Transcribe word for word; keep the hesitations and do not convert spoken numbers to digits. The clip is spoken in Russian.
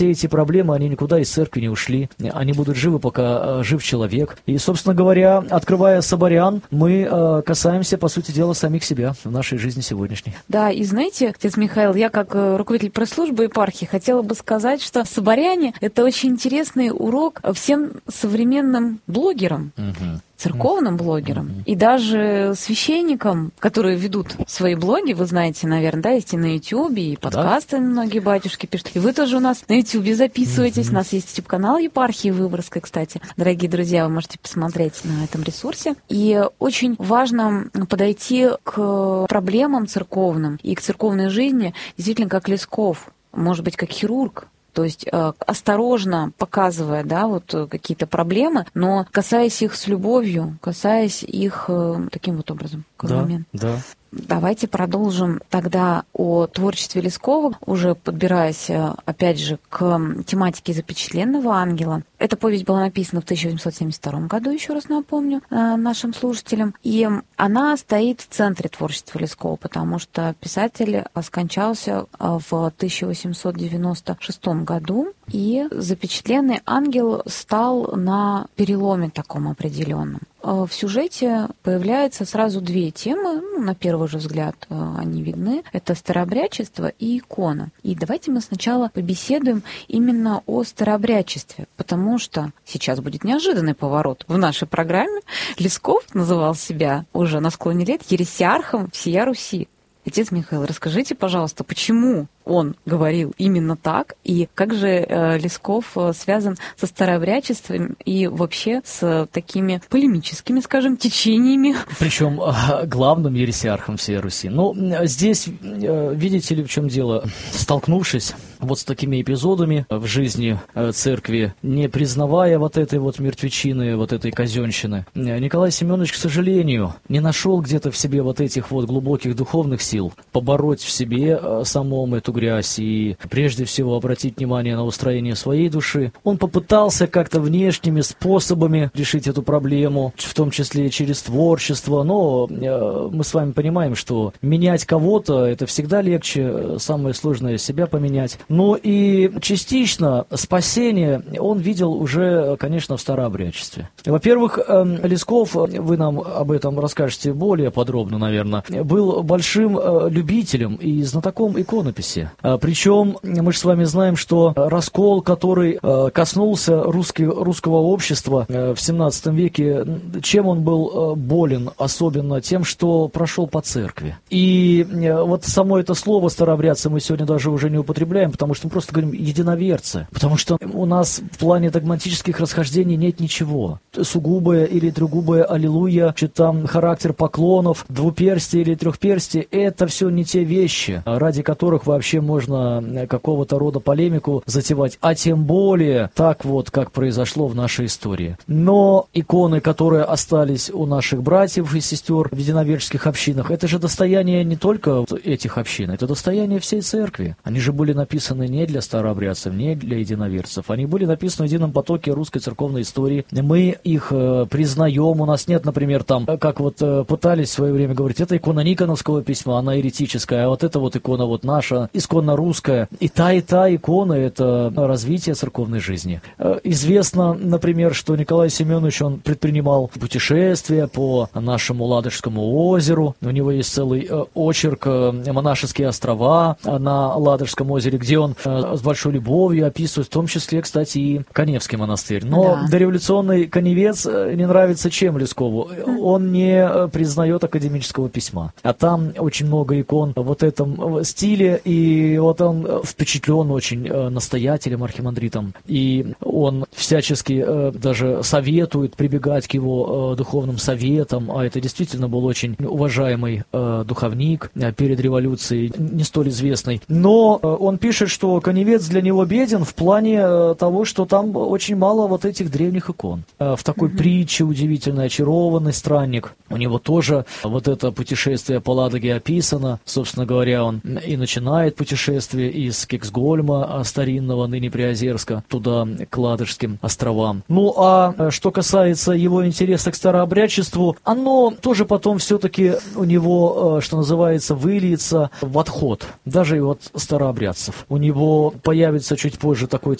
все эти проблемы, они никуда из церкви не ушли. Они будут живы, пока жив человек. И, собственно говоря, открывая Соборян, мы касаемся, по сути дела, самих себя в нашей жизни сегодняшней. Да, и знаете, отец Михаил, я как руководитель пресс-службы епархии хотела бы сказать, что Соборяне — это очень интересный урок всем современным блогерам. Угу. Церковным блогерам mm-hmm. и даже священникам, которые ведут свои блоги, вы знаете, наверное, да, есть и на Ютьюбе, и подкасты да. многие батюшки пишут. И вы тоже у нас на Ютьюбе записываетесь. Mm-hmm. У нас есть ютьюб-канал епархии Выборгской, кстати. Дорогие друзья, вы можете посмотреть на этом ресурсе. И очень важно подойти к проблемам церковным и к церковной жизни действительно как Лесков, может быть, как хирург. То есть э, осторожно показывая, да, вот какие-то проблемы, но касаясь их с любовью, касаясь их э, таким вот образом. Да, да. Давайте продолжим тогда о творчестве Лескова, уже подбираясь, опять же, к тематике запечатленного ангела. Эта повесть была написана в тысяча восемьсот семьдесят втором году, еще раз напомню нашим слушателям, и она стоит в центре творчества Лескова, потому что писатель скончался в тысяча восемьсот девяносто шестом году, и запечатленный ангел стал на переломе таком определенном. В сюжете появляются сразу две темы, ну, на первый же взгляд они видны. Это старообрядчество и икона. И давайте мы сначала побеседуем именно о старообрядчестве, потому что сейчас будет неожиданный поворот в нашей программе. Лесков называл себя уже на склоне лет ересиархом всея Руси. Отец Михаил, расскажите, пожалуйста, почему он говорил именно так, и как же э, Лесков э, связан со старообрядчеством и вообще с такими полемическими, скажем, течениями? Причем э, главным ересиархом всей Руси. Ну, здесь, э, видите ли, в чем дело? Столкнувшись вот с такими эпизодами в жизни э, церкви, не признавая вот этой вот мертвечины, вот этой казенщины, Николай Семенович, к сожалению, не нашел где-то в себе вот этих вот глубоких духовных сил побороть в себе э, самом эту грязь и прежде всего обратить внимание на устроение своей души. Он попытался как-то внешними способами решить эту проблему, в том числе и через творчество, но э, мы с вами понимаем, что менять кого-то это всегда легче, самое сложное себя поменять. Ну и частично спасение он видел уже, конечно, в старообрядчестве. Во-первых, э, Лесков, вы нам об этом расскажете более подробно, наверное, был большим э, любителем и знатоком иконописи. Причем мы же с вами знаем, что раскол, который коснулся русский, русского общества в семнадцатом веке, чем он был болен, особенно тем, что прошел по церкви. И вот само это слово старообрядцы мы сегодня даже уже не употребляем, потому что мы просто говорим единоверцы, потому что у нас в плане догматических расхождений нет ничего. Сугубое или трегубое аллилуйя, что там характер поклонов, двуперстие или трехперстие, это все не те вещи, ради которых вообще можно какого-то рода полемику затевать, а тем более так вот, как произошло в нашей истории. Но иконы, которые остались у наших братьев и сестер в единоверческих общинах, это же достояние не только этих общин, это достояние всей церкви. Они же были написаны не для старообрядцев, не для единоверцев. Они были написаны в едином потоке русской церковной истории. Мы их э, признаем. У нас нет, например, там, как вот э, пытались в свое время говорить, это икона Никоновского письма, она еретическая, а вот эта вот икона вот наша, исконно русская. И та, и та икона — это развитие церковной жизни. Известно, например, что Николай Семенович, он предпринимал путешествия по нашему Ладожскому озеру. У него есть целый очерк «Монашеские острова» на Ладожском озере, где он с большой любовью описывает, в том числе, кстати, и Каневский монастырь. Но да. Дореволюционный Каневец не нравится чем Лескову? Он не признает академического письма. А там очень много икон в вот этом стиле, и вот он впечатлен очень настоятелем, архимандритом, и он всячески даже советует прибегать к его духовным советам, а это действительно был очень уважаемый духовник перед революцией, не столь известный. Но он пишет, что Каневец для него беден в плане того, что там очень мало вот этих древних икон. В в такой mm-hmm. притче удивительной, очарованный странник. У него тоже вот это путешествие по Ладоге описано. Собственно говоря, он и начинает путешествие из Кексгольма старинного, ныне Приозерска, туда, к Ладожским островам. Ну, а что касается его интереса к старообрядчеству, оно тоже потом все-таки у него, что называется, выльется в отход. Даже и от старообрядцев. У него появится чуть позже такой